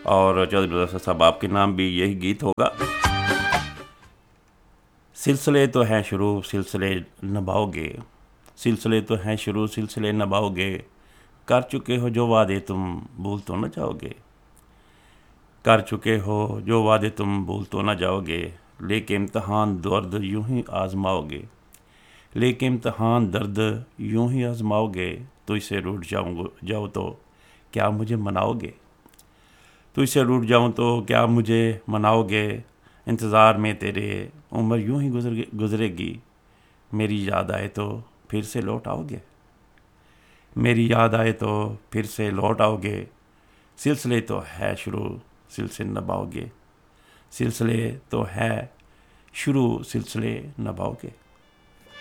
और चौधरी मुदस्सिर साहब आपके नाम भी यही गीत होगा। सिलसिले तो हैं शुरू, सिलसिले निभाओगे, सिलसिले तो हैं शुरू, सिलसिले निभाओगे, कर चुके हो जो वादे तुम भूल तो न जाओगे, कर चुके हो जो वादे तुम भूल तो न जाओगे, लेके इम्तहान दर्द यूं ही आजमाओगे, लेके इम्तहान दर्द यूं ही आजमाओगे, तो इसे रूठ जाओ तो क्या मुझे मनाओगे, तो इसे रूठ जाऊं तो क्या मुझे मनाओगे, इंतज़ार में तेरे उम्र यूं ही गुजरेगी, मेरी याद आए तो फिर से लौट आओगे, मेरी याद आए तो फिर से लौट आओगे, सिलसिले तो है शुरू, सिलसिले निभाओगे, सिलसिले तो है शुरू, सिलसिले निभाओगे।